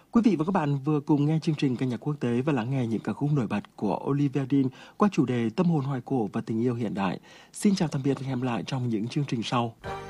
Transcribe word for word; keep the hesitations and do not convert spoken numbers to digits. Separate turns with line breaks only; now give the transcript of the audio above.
Quý vị và các bạn vừa cùng nghe chương trình ca nhạc quốc tế và lắng nghe những ca khúc nổi bật của Olivia Dean qua chủ đề tâm hồn hoài cổ và tình yêu hiện đại. Xin chào tạm biệt và hẹn gặp lại trong những chương trình sau.